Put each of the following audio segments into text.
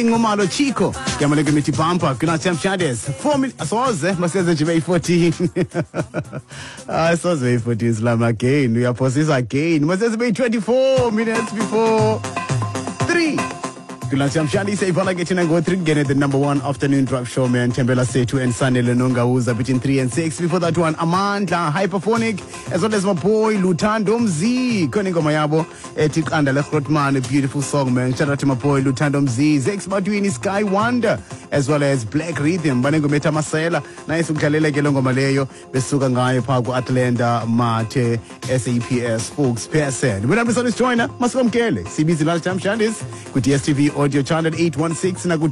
Ngomalo Chico, Yamaleke Miti Pampa, Kunatam Shades, 4 minutes, Soze, Massaza Jibay 14. Soze 14 Islam again, we are possessed again, Massaza Bay 24 minutes before 3. Kunatam Shadi say, Vala getting and go 3, get the number 1 afternoon drop show, man, Tembela Setu and Sunday Lenonga Uza between 3 and 6. Before that one, Amanda, Hyperphonic, as well as my boy, Lutandom Z, Koningo Mayabo, Etik and Alekrotman, a beautiful song, man. Shout out to my boy, Lutandom Z, Zex Madwini, Sky Wonder, as well as Black Rhythm, Banengo Meta Masela, Nice Ukalele Gelongo Malayo, Besugangai, Pago Atlanta, Mate, SAPS, folks, PSN. When episode is joiner, Mascom Kele, CBC Last Time Shandis, with STV audio channel 816, and I go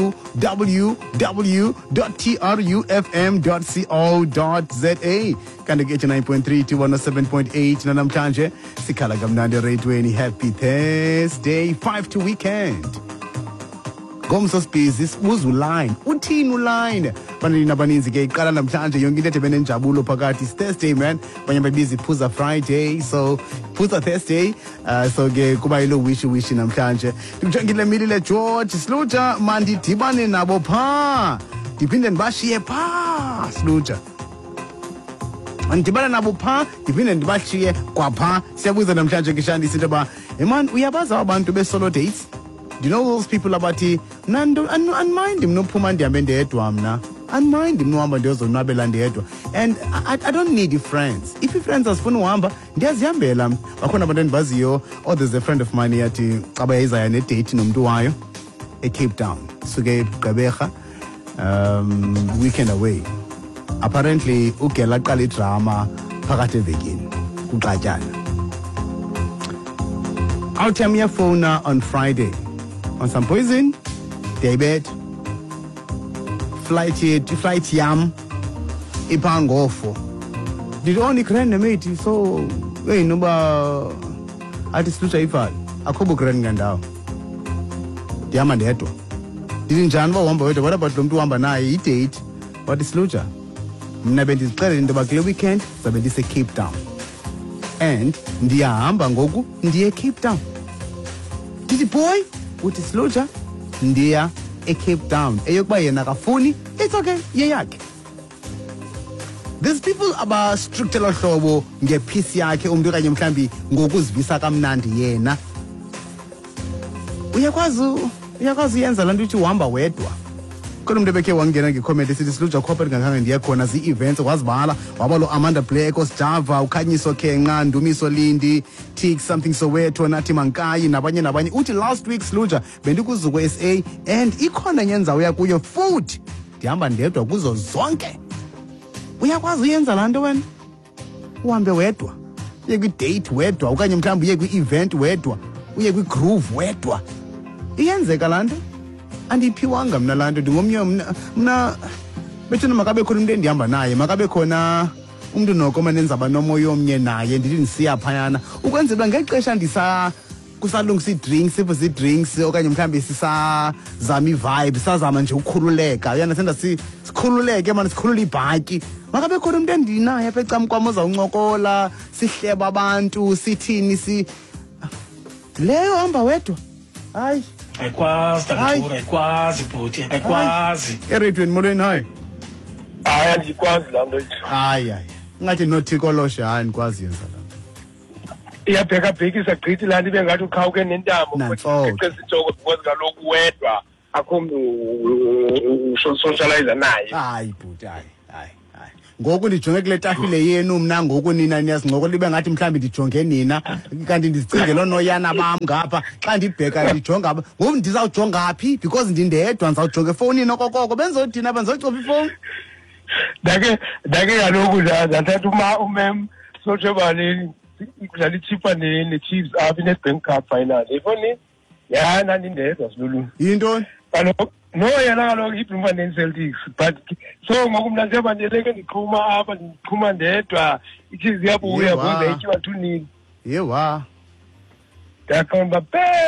www.trufm.co.za. Can get you 9.3 to 107.8 na namhlanje sikhala kamnandi radweni. Happy Thursday, 5 to weekend. Gomso Space isibuza uline uthini uline banini abaninzi ke iqala namhlanje yonke into ethebene njabulo phakathi. It's Thursday, man, banye babizi Phuza Friday, so Phuza Thursday, so ke kuba yilo wish namhlanje. Ngijongile Milile George Sluja mandi dibane nabo pha diphinde ndibashiye pha Sluja andibana nabo pha diphinde ndibashiye kwapha. Siyabuza namhlanje ngishandisa into ba man uyabaza abantu be solo dates. Do you know those people about Nando unmind him no phuma ndihambe ndedwa mna unmind him no hamba ndiyozonwabela ndedwa, and I don't need friends. If your friends asifuna uhamba ndiyazihambela. Bakhona abantu endibaziyo. Oh, there's a friend of mine yathi xaba yayizaya nedate nomntu wayo eCape Town, suke eGqeberha, weekend away. Apparently ugela aqala idrama phakathi evekini kuqatyana. I'll tell me a phone on Friday on some poison, David, flight yam, ipangofo. Did only grand mate, so hey, no ba artist Lucha Ifal, Akobo Grand Gandao. Diamond Eto. Didn't Janva Wamba, what about them to Wamba na eat it? What is Lucha? Mnabed is clear in the Bakle weekend, so this is Cape Town. And Ndia Ambangogu, Ndia Cape Town. Did the boy? What is Lucha? Ndia a Cape Town. Eyokba yenakafuni. It's okay. Yeyak. These people about structural hlobo nge PC yakhe umuntu kanye mhlambi ngokuzivisa kamnandi yena. Uyakwazi yenza lanto uthi uhamba wedwa. Kodwa umuntu beke wangena ngecomment esithi Sluja corporate ngakhange ndiye khona zi-events wazibhala waba lo Amanda Black, Osjava, uKhanyiso Khenqa, Ndumiso Lindi, Tik something Soweto, nathi Mankayi nabanye uthi last week Sluja bendikuzuko SA and ikhona nyenza uya kuyo futhi ndihamba ndedwa kuzo zonke. Uyakwazi uyenza lanto wena uhambe wedwa uye kwi-date wedwa okanye mhlawumbi uye kwi-event wedwa uye kwi-groove wedwa. Iyenzeka lanto andiphiwanga mna lanto ndingomnye mna bethuna makabe khona umuntu endihamba naye, makabe khona umuntu noko manenzaba nomoya omnye naye ndithi ndisiya phayana ukwenzela ngexesha kusalungisa i-drinks okanye mhlawumbi sisazama i-vibe, sazama nje ukukhululeka. Uyana senda sikhululeke mani, sikhulule ibhatyi. Makabe khona umuntu endinaye apha ecam kwam ozawuncokola, sihleba abantu, sithini leyo hamba wedwa. Hayi ayikwazi bhuti, ayikwazi. Eredweni molweni hayi. Hayi andikwazi laa nto. Hayi ngathi noThikoloshe hayi ndikwazi yenza laa nto. Iyabhekabhekisa gqithi laa nto ibe ngathi uqhawuke nentambo sitoko because kaloku wedwa akho mntu socialize naye. Hayi bhuti hayi. Ngoku ndijonge kule tafile yenu mna ngoku nina niyazincokola ibe ngathi mhlawumbi ndijonge nina kanti ndizicingela nooyana bam ngapha. Xa ndibheka ndijonga ngoku ndizawujonga phi because ndindedwa ndizawujonga efowunini okokoko benzothina benzocofa ifowuni. Ndake kaloku ndathatha umem sotshebaleni kudlala ichipa ne-Chiefs apha i-Nedbank Cup final efowunini yana ndindedwa silulu. Yintoni? Kaloku no yena kaloku iBloemfontein Celtics, but so ngoku mna njengoba ndiyeleke ndiqhuma apha ndiqhuma ndedwa iChiefs iyabuya because yayityiwa 2-0. Yewa ndaqonda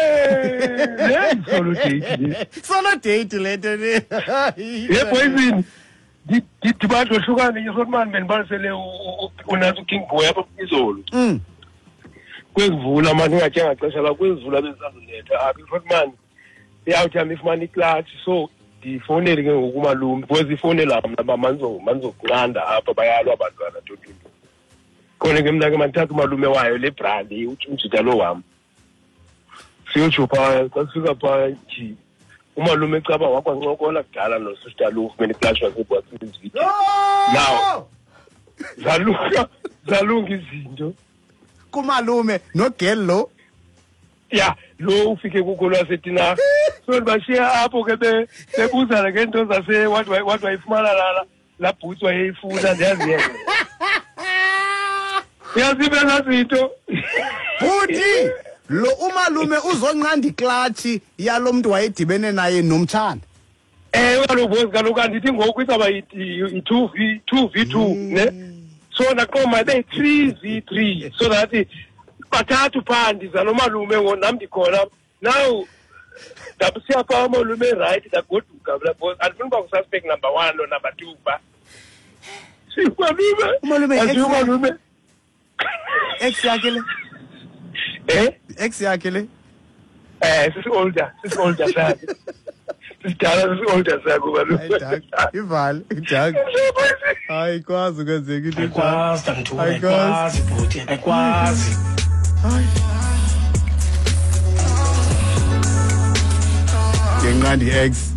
solo date le nto le. Poison ndithi bantu ohlukane nje sothi mani bendibalisele unathi uKing Boy apha izolo kwezivula mani ingathenga xesha la kwezivula besazoletha apha sothi mani iyawuthi amifumana iklatshi so ndifowunele ke ngoku umalume because ifowunela mna manzokunqanda apha bayalwa abantwana tontoni khona ke mna ke mandithatha umalume wayo le brandi umjida lo wam siyotsho phaya xa sifika phaya nje umalume ecaba wakwancokola kudala nosista lo ufumene iklatshi wasebwasizwi now zalunga izinto kumalume nogel lo ya lo ufike kuko lwasetina so ndibashiya apho ke bebuzana ngento zase wathi wayifumana la bhutsi wayeyifuna ndiyaziyenza yazibenza zinto futhi lo umalume uzonqanda iklatshi yalo muntu wayedibene naye nomtshana kaloku andithi ngoku izawuba yi-2v2 ne so naqoma beyi-3v3 so that bathathu phaa ndiza nomalume nam ndikhona now ndabisiya phaa umalume right ndagoduka mna because andifuni uba ngususpect number 1 no number 2 ba umalume ex yakhe le ex yakhe le sisi-older sakhe sidala sisi-older sakhe umalume ivale idak hayi kwazi ukwenzeka into ayikwazi bhuti ayikwazi ngenqandi ex